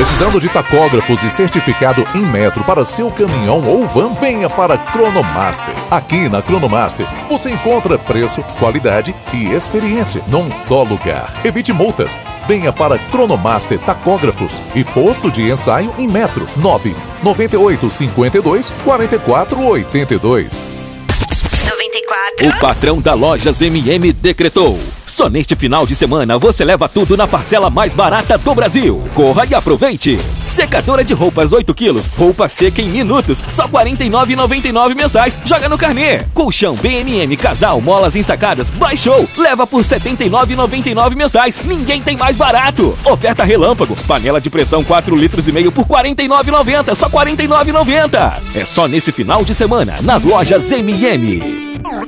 Precisando de tacógrafos e certificado em metro para seu caminhão ou van? Venha para Cronomaster. Aqui na Cronomaster você encontra preço, qualidade e experiência num só lugar. Evite multas. Venha para Cronomaster Tacógrafos e posto de ensaio em metro 998 52 44 82. 94. O patrão da Lojas MM decretou: só neste final de semana você leva tudo na parcela mais barata do Brasil. Corra e aproveite! Secadora de roupas 8 quilos, roupa seca em minutos, só R$ 49,99 mensais. Joga no carnê. Colchão BMM Casal, molas ensacadas, baixou. Leva por R$ 79,99 mensais. Ninguém tem mais barato. Oferta relâmpago. Panela de pressão 4,5 litros por R$ 49,90. Só R$ 49,90. É só nesse final de semana, nas lojas MM.